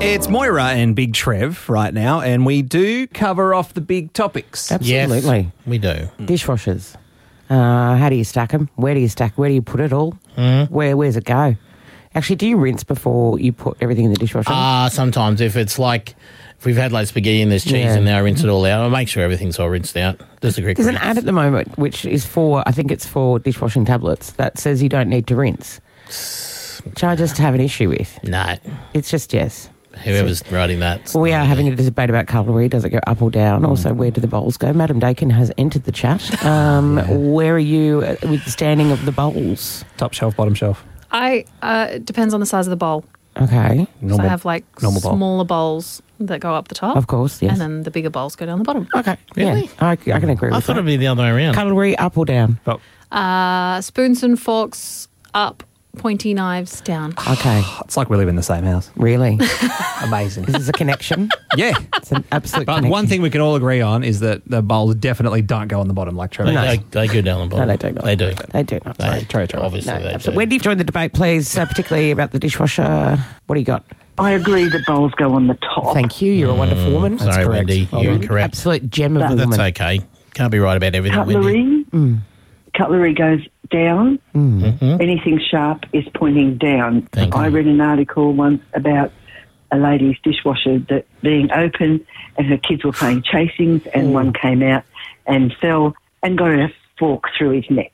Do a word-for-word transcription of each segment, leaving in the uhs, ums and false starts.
It's Moira and Big Trev right now, and we do cover off the big topics. Absolutely. Yes, we do. Dishwashers. Uh, how do you stack them? Where do you stack? Where do you put it all? Mm. Where Where's it go? Actually, do you rinse before you put everything in the dishwasher? Ah, uh, sometimes if it's like, if we've had like spaghetti and there's cheese Yeah. in there, I rinse it all out. I make sure everything's all rinsed out. There's a quick There's an rinse. ad at the moment which is for, I think it's for dishwashing tablets, that says you don't need to rinse, which I just have an issue with. No, It's just yes. whoever's writing that. Well, we are having a debate about cutlery. Does it go up or down? Also, where do the bowls go? Madam Dakin has entered the chat. Um, Where are you uh, with the standing of the bowls? Top shelf, bottom shelf. I uh, it depends on the size of the bowl. Okay, Normal, so I have like normal bowl. smaller bowls that go up the top. of course, yes. And then the bigger bowls go down the bottom. Okay, Really? yeah, I, I can agree I with thought that. it'd be the other way around. Cutlery up or down? But Uh, spoons and forks up, pointy knives down. Okay, it's like we live in the same house. really? Amazing. This is a connection. Yeah. It's an absolute But connection. one thing we can all agree on is that the bowls definitely don't go on the bottom like Trevor. They, No. they, they go down the bottom. No, they do not. They do. They do not. They, Sorry, Trevor, Trevor. Obviously, No, they absolutely. do. When do you join the debate, please, uh, particularly about the dishwasher? What do you got? I agree the bowls go on the top. Thank you. You're a wonderful woman. Sorry, correct. Wendy. Well You're done. correct. Absolute gem of a That's woman. okay. Can't be right about everything, Wendy. Cutlery, Mm. cutlery goes down. Anything sharp is pointing down. Thank I you. read an article once about a lady's dishwasher that being open and her kids were playing chasings and one came out and fell and got a fork through his neck.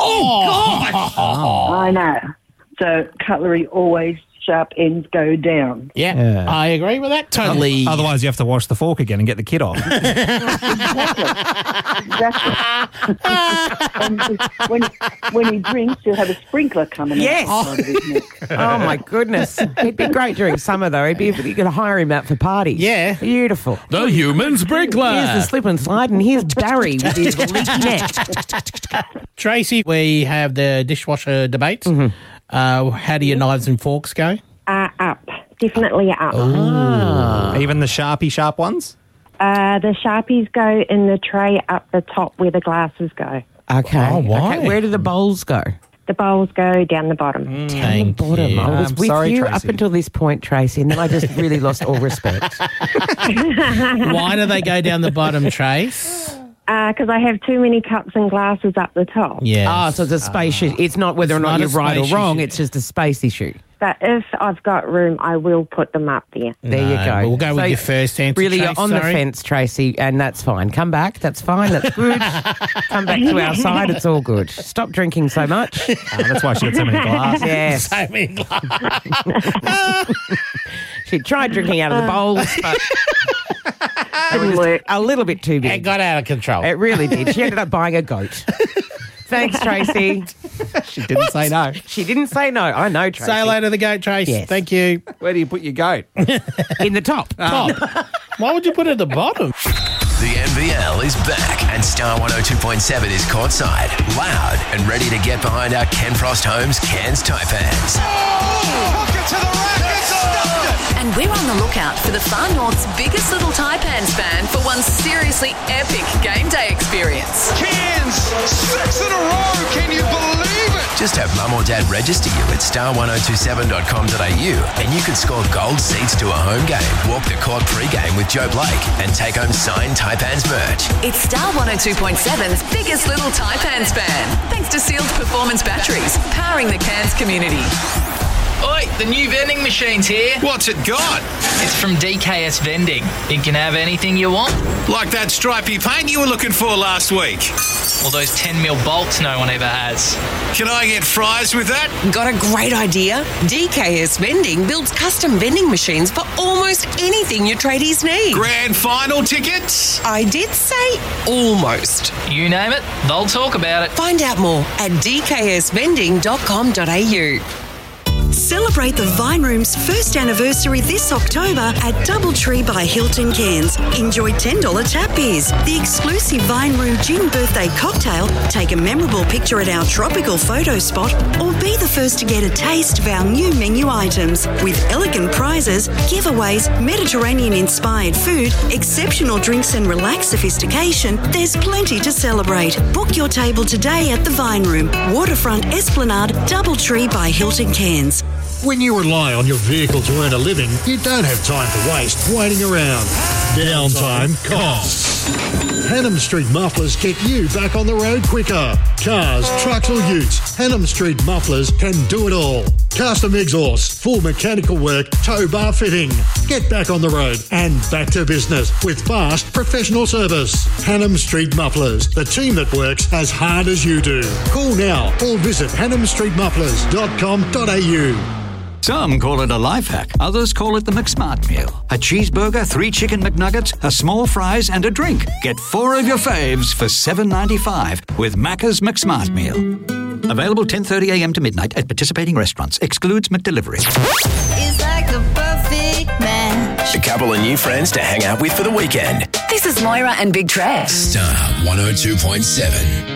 Oh, I know. So cutlery always sharp ends go down. Yeah, Yeah. I agree with that. Totally. Otherwise, you have to wash the fork again and get the kid off. Exactly. and when, when he drinks, he'll have a sprinkler coming Yes. out the side of his neck. Oh, my goodness. He'd be great during summer, though. He'd be, you could hire him out for parties. Yeah. Beautiful. The human sprinkler. Here's the slip and slide, and here's Barry with his leaky neck. Tracy, we have the dishwasher debate. Mm-hmm. Uh, how do your knives and forks go? Uh, up. Definitely up. Even the sharpie sharp ones? Uh, the Sharpies go in the tray up the top where the glasses go. Okay. Oh, why? Okay. Where do the bowls go? The bowls go down the bottom. Down the Thank bottom. you. I was I'm with sorry, you Tracy. up until this point, Tracy, and then I just really lost all respect. Why do they go down the bottom, Trace? Because I have too many cups and glasses up the top. Yes. Ah, so it's a space issue. It's not whether or It's not not you're a right or space wrong. issue. It's just a space issue. But if I've got room, I will put them up there. There you No, go. We'll go So with your first answer, Really, Trace, you're on the sorry. fence, Tracy, and that's fine. Come back. That's fine. That's good. Come back to our side. It's all good. Stop drinking so much. Oh, that's why she had so many glasses. Yes. I mean, like, She tried drinking out of the bowls, but Didn't work. a little bit too it big. got out of control. It really did. She ended up buying a goat. Thanks, Tracy. She didn't say no. She didn't say no. I know, Tracy. Say hello to the goat, Trace. Yes. Thank you. Where do you put your goat? In the top. Top. Why would you put it at the bottom? The N B L is back and Star one oh two point seven is courtside, loud and ready to get behind our Ken Frost Homes Cairns Taipans. And we're on the lookout for the Far North's biggest little Taipans fan for one seriously epic game day experience. Cairns, six in a row. Can you believe it? Just have mum or dad register you at star one oh two seven dot com dot a u and you can score gold seats to a home game, walk the court pre-game with Joe Blake and take home signed Taipans merch. It's Star one oh two point seven's biggest little Taipans fan, thanks to Sealed Performance Batteries, powering the Cairns community. Oi, the new vending machine's here. What's it got? It's from D K S Vending. It can have anything you want. Like that stripy paint you were looking for last week. All those ten mil bolts no one ever has. Can I get fries with that? Got a great idea? D K S Vending builds custom vending machines for almost anything your tradies need. Grand final tickets? I did say almost. You name it, they'll talk about it. Find out more at d k s vending dot com dot a u. Celebrate the Vine Room's first anniversary this October at Doubletree by Hilton Cairns. Enjoy ten dollars tap beers, the exclusive Vine Room Gin birthday cocktail, take a memorable picture at our tropical photo spot, or be the first to get a taste of our new menu items. With elegant prizes, giveaways, Mediterranean-inspired food, exceptional drinks and relaxed sophistication, there's plenty to celebrate. Book your table today at the Vine Room, Waterfront Esplanade, Doubletree by Hilton Cairns. When you rely on your vehicle to earn a living, you don't have time to waste waiting around. Downtime costs. Hannam Street Mufflers get you back on the road quicker. Cars, trucks or utes, Hannam Street Mufflers can do it all. Custom exhaust, full mechanical work, tow bar fitting. Get back on the road and back to business with fast professional service. Hannam Street Mufflers, the team that works as hard as you do. Call now or visit hannam street mufflers dot com dot a u. Some call it a life hack, others call it the McSmart meal. A cheeseburger, three chicken McNuggets, a small fries and a drink. Get four of your faves for seven dollars ninety-five with Macca's McSmart meal. Available ten thirty a m to midnight at participating restaurants. Excludes McDelivery. It's like a perfect match. A couple of new friends to hang out with for the weekend. This is Moira and Big Trev. Star one oh two point seven.